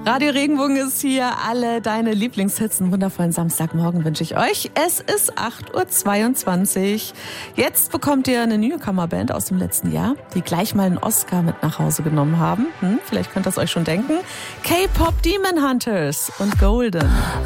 Radio Regenbogen ist hier. Alle deine Lieblingshits. Einen wundervollen Samstagmorgen wünsche ich euch. Es ist 8.22 Uhr. Jetzt bekommt ihr eine Newcomer-Band aus dem letzten Jahr, die gleich mal einen Oscar mit nach Hause genommen haben. Vielleicht könnt ihr es euch schon denken. K-Pop Demon Hunters und Golden.